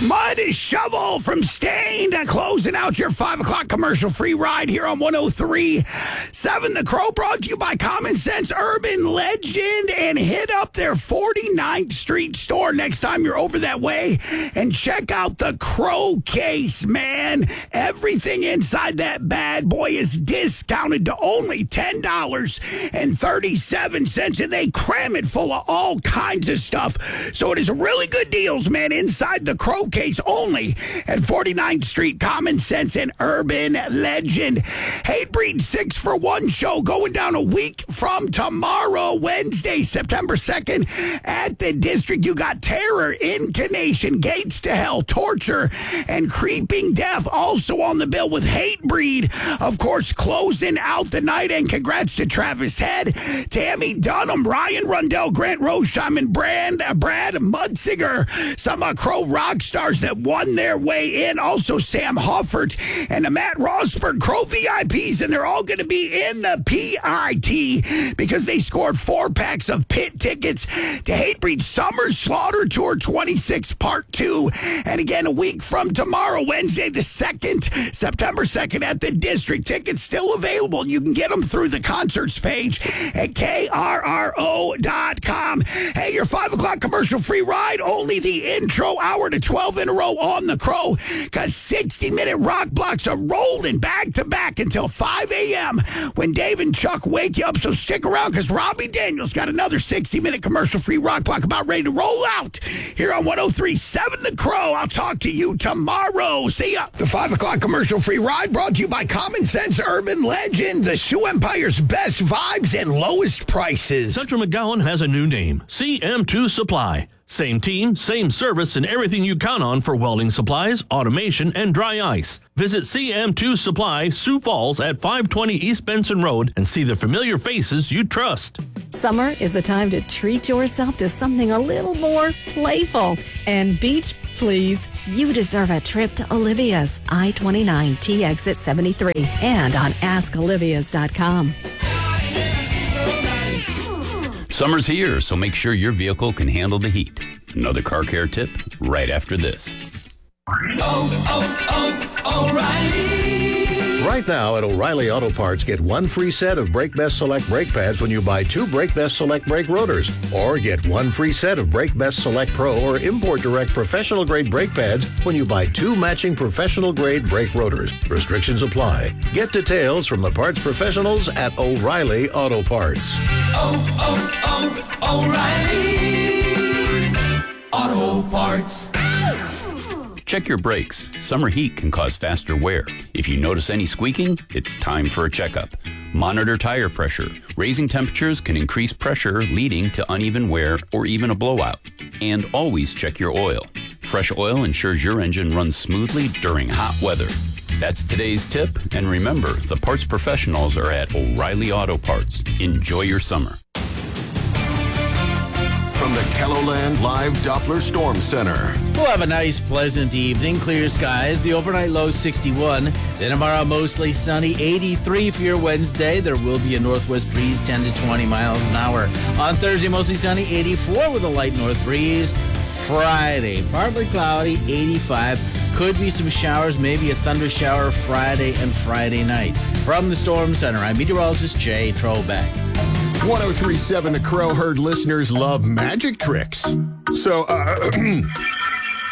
Mud Shovel from Stained, closing out your 5 o'clock commercial-free ride here on 103.7 The Crow, brought to you by Common Sense Urban Legend. And hit up their 49th Street store next time you're over that way and check out the Crow case, man. Everything inside that bad boy is discounted to only $10.37, and they cram it full of all kinds of stuff. So it is really good deals, man, inside the Crow case, only at 49th Street, Common Sense and Urban Legend. Hatebreed 6 for 1 show going down a week from tomorrow, Wednesday, September 2nd at the District. You got Terror, Incarnation, Gates to Hell, Torture, and Creeping Death also on the bill with Hatebreed, of course, closing out the night. And congrats to Travis Head, Tammy Dunham, Ryan Rundell, Grant Rosheim, and Brad Mudsiger, some Crow rock stars that won their way in. Also Sam Hoffert and Matt Rosberg, Crow VIPs, and they're all going to be in the PIT because they scored 4 packs of pit tickets to Hatebreed Summer Slaughter Tour 26 Part 2. And again, a week from tomorrow, Wednesday the 2nd, September 2nd at the District. Tickets still available. You can get them through the concerts page at KRRO.com. Hey, your 5 o'clock commercial-free ride, only the intro hour to 12 in a row on the Crow, because 60-minute rock blocks are rolling back-to-back until 5 a.m. when Dave and Chuck wake you up. So stick around, because Robbie Daniels got another 60-minute commercial-free rock block about ready to roll out here on 103.7 The Crow. I'll talk to you tomorrow. See ya. The 5 o'clock commercial-free ride brought to you by Common Sense Urban Legend, the Shoe Empire's best vibes and lowest prices. Central McGowan has a new name, CM2 Supply. Same team, same service, and everything you count on for welding supplies, automation, and dry ice. Visit CM2 Supply, Sioux Falls at 520 East Benson Road and see the familiar faces you trust. Summer is the time to treat yourself to something a little more playful. And beach, please. You deserve a trip to Olivia's, I-29 T exit 73, and on askolivias.com. Summer's here, so make sure your vehicle can handle the heat. Another car care tip right after this. O'Reilly! Right now at O'Reilly Auto Parts, get 1 free set of Brake Best Select brake pads when you buy 2 Brake Best Select brake rotors. Or get 1 free set of Brake Best Select Pro or Import Direct professional grade brake pads when you buy 2 matching professional grade brake rotors. Restrictions apply. Get details from the parts professionals at O'Reilly Auto Parts. O'Reilly Auto Parts. Check your brakes. Summer heat can cause faster wear. If you notice any squeaking, it's time for a checkup. Monitor tire pressure. Raising temperatures can increase pressure, leading to uneven wear or even a blowout. And always check your oil. Fresh oil ensures your engine runs smoothly during hot weather. That's today's tip. And remember, the parts professionals are at O'Reilly Auto Parts. Enjoy your summer. From the KELOLAND Live Doppler Storm Center. We'll have a nice, pleasant evening. Clear skies. The overnight low 61. Then tomorrow, mostly sunny. 83 for your Wednesday. There will be a northwest breeze, 10 to 20 miles an hour. On Thursday, mostly sunny. 84 with a light north breeze. Friday, partly cloudy. 85. Could be some showers, maybe a thunder shower Friday and Friday night. From the Storm Center, I'm meteorologist Jay Trobeck. 103.7 The Crow heard listeners love magic tricks. So,